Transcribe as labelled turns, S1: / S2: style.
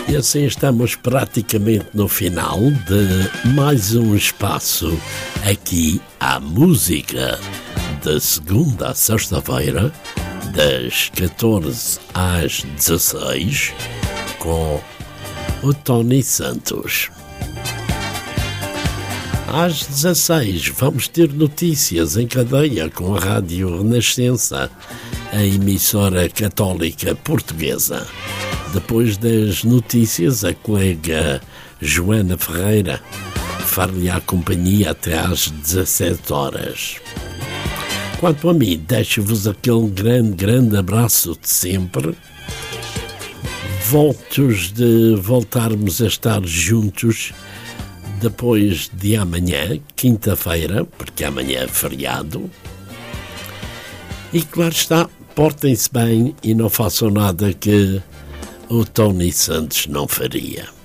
S1: E assim estamos praticamente no final de mais um espaço aqui à música, de segunda a sexta-feira, das 14 às 16, com o Tony Santos. Às 16 vamos ter notícias em cadeia com a Rádio Renascença, a emissora católica portuguesa. Depois das notícias, a colega Joana Ferreira far-lhe-á companhia até às 17 horas. Quanto a mim, deixo-vos aquele grande abraço de sempre. Votos de voltarmos a estar juntos depois de amanhã, quinta-feira, porque amanhã é feriado. E claro está, portem-se bem e não façam nada que o Tony Santos não faria.